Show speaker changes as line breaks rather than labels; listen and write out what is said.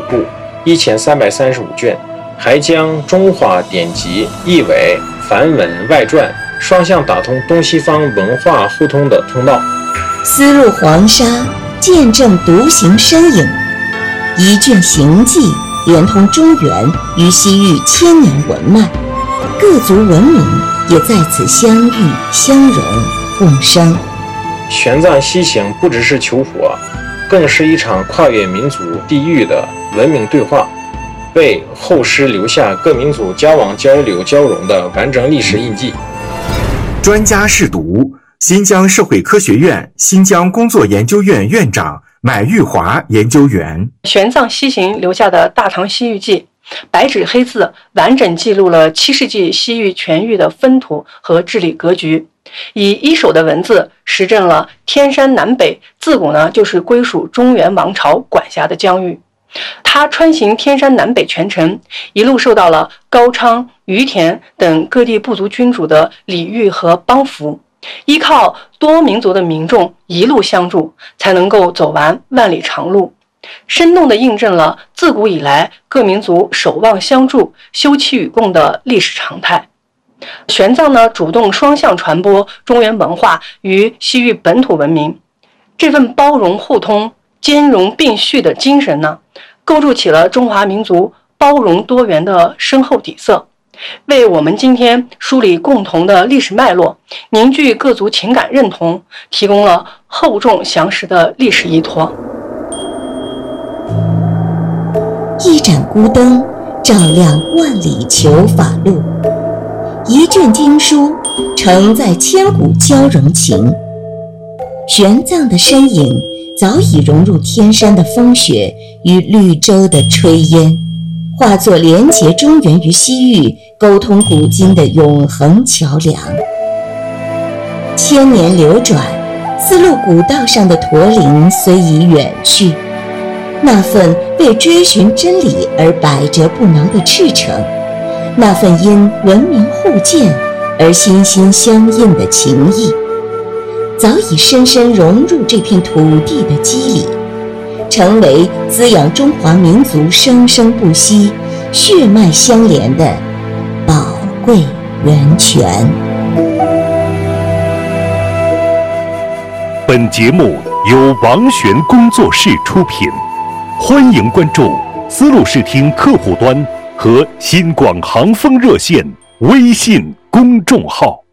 部1335卷，还将中华典籍、译伪、梵文外传双向打通东西方文化互通的通道。
丝路黄沙见证独行身影，一卷行记连通中原与西域千年文脉，各族文明也在此相遇相融共生。
玄奘西行不只是求佛，更是一场跨越民族地域的文明对话，为后世留下各民族交往交流交融的完整历史印记。
专家试读，新疆社会科学院新疆工作研究院院长买玉华研究员。
玄奘西行留下的《大唐西域记》，白纸黑字完整记录了7世纪西域全域的分土和治理格局，以一手的文字实证了天山南北自古就是归属中原王朝管辖的疆域。他穿行天山南北全程，一路受到了高昌、于田等各地部族君主的礼遇和帮扶，依靠多民族的民众一路相助，才能够走完万里长路，生动地印证了自古以来各民族守望相助、休戚与共的历史常态。玄奘主动双向传播中原文化与西域本土文明，这份包容互通、兼容并蓄的精神构筑起了中华民族包容多元的深厚底色，为我们今天梳理共同的历史脉络、凝聚各族情感认同提供了厚重详实的历史依托。
一盏孤灯照亮万里求法路，一卷经书承载千古交融情。玄奘的身影早已融入天山的风雪与绿洲的炊烟，化作连结中原与西域、沟通古今的永恒桥梁。千年流转，丝路古道上的驼铃虽已远去，那份为追寻真理而百折不挠的赤诚，那份因文明互鉴而心心相印的情谊，早已深深融入这片土地的肌理，成为滋养中华民族生生不息、血脉相连的宝贵源泉。
本节目由王璇工作室出品，欢迎关注丝路视听客户端和新广航风热线微信公众号。